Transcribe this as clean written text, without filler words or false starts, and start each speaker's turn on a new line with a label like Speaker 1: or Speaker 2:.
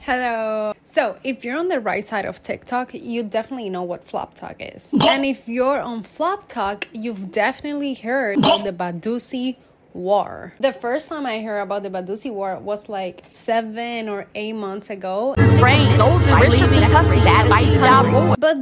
Speaker 1: Hello. So if you're on the right side of TikTok, you definitely know what Flop Talk is. And if you're on Flop Talk, you've definitely heard of the Badusi war. The first time I heard about the Badusi war was like 7 or 8 months ago.
Speaker 2: Soldiers leaving Tuskegee, but